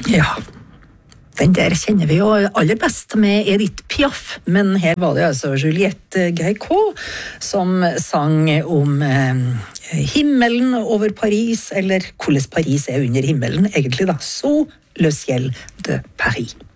Ja, den der kjenner vi jo aller best med Edith Piaf, men her var det altså Juliette Gréco som sang om himmelen over Paris, eller hvordan Paris under himmelen egentlig da, sous le ciel de Paris.